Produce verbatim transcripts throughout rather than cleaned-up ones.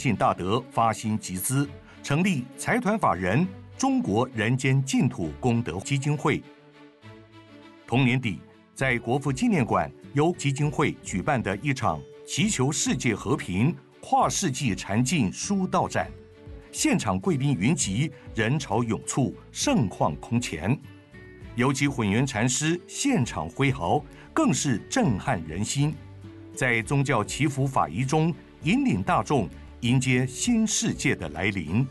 尽大德，发心集资，成立财团法人中国人间净土功德基金会。同年底，在国父纪念馆由基金会举办的一场祈求世界和平跨世纪禅境书道展，现场贵宾云集，人潮涌簇，盛况空前。尤其混元禅师现场挥毫，更是震撼人心，在宗教祈福法仪中引领大众迎接新世界的来临。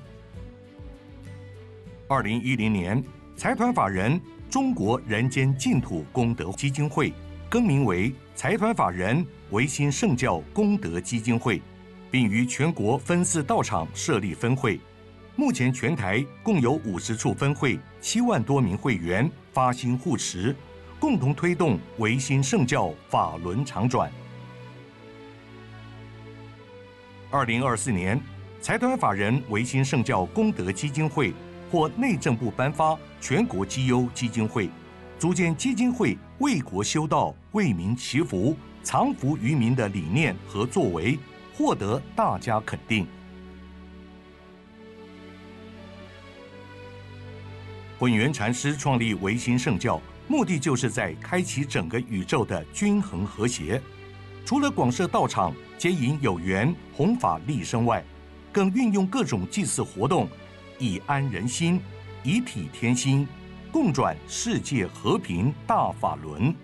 二零一零年，财团法人中国人间净土功德基金会更名为财团法人维新圣教功德基金会，并于全国分寺道场设立分会。目前全台共有五十处分会，七万多名会员发心护持，共同推动维新圣教法轮常转。二零二四年，财团法人维新圣教功德基金会获内政部颁发全国绩优基金会，足见基金会为国修道、为民祈福、藏福于民的理念和作为，获得大家肯定。混元禅师创立维新圣教，目的就是在开启整个宇宙的均衡和谐。除了广设道场接引有缘弘法利生外，更运用各种祭祀活动，以安人心，以体天心，共转世界和平大法轮。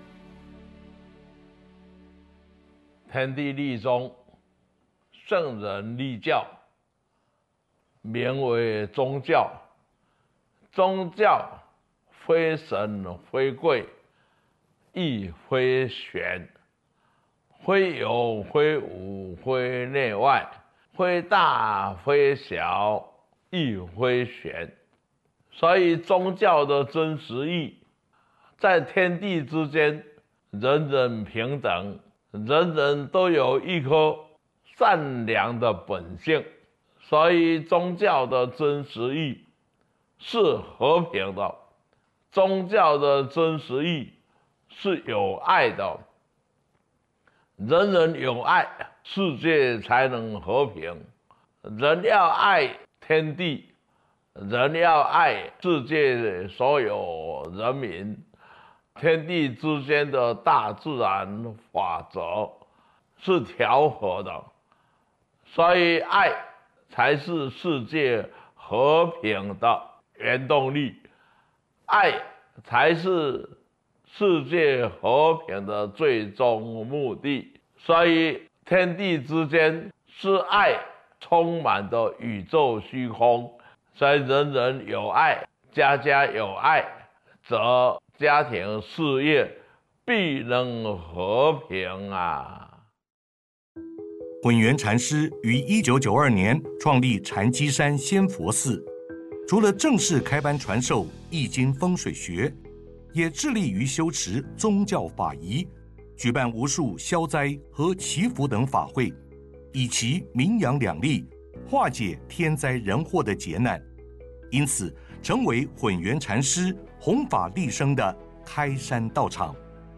天地立宗，圣人立教，名为宗教。宗教非神非贵，亦非玄，非有非无，非内外，非大非小，亦非玄。所以宗教的真实意，在天地之间，人人平等，人人都有一颗善良的本性。所以宗教的真实意是和平的，宗教的真实意是有爱的。人人有爱，世界才能和平。人要爱天地，人要爱世界所有人民，天地之间的大自然法则是调和的，所以爱才是世界和平的原动力，爱才是世界和平的最终目的。所以天地之间是爱充满的宇宙虚空，所以人人有爱，家家有爱，则家庭事业必能和平啊。 混元禅师于一九九二年创立禅机山仙佛寺，除了正式开班传授易经风水学，也致力于修持宗教法仪，举办无数消灾和祈福等法会，以其名扬两利，化解天灾人祸的劫难，因此成为混元禅师弘法利生的开山道场。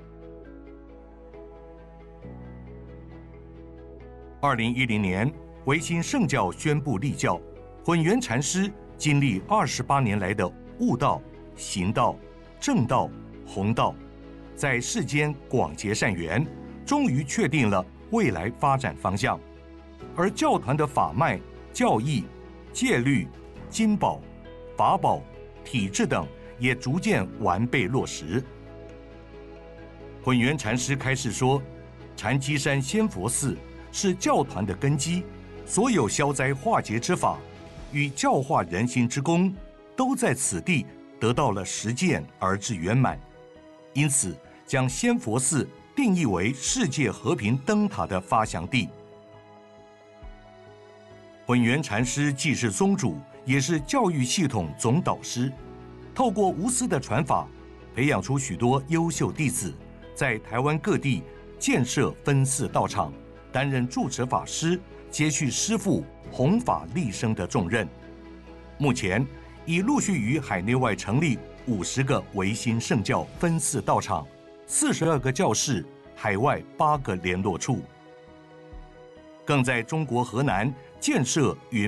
二零一零年，维新圣教宣布立教，混元禅师经历二十八年来的悟道、行道、正道、弘道，在世间广结善缘，终于确定了未来发展方向。而教团的法脉、教义、戒律、经宝、法宝、体制等也逐渐完备落实。混元禅师开示说，禅机山仙佛寺是教团的根基，所有消灾化解之法与教化人心之功，都在此地得到了实践而至圆满。因此，将仙佛寺定义为世界和平灯塔的发祥地。混元禅师既是宗主，也是教育系统总导师，透过无私的传法，培养出许多优秀弟子，在台湾各地建设分寺道场，担任住持法师，接续师父弘法利生的重任。目前已陆续于海内外成立五十个维新圣教分寺道场，四十二个教室，海外八个联络处，更在中国河南建设圆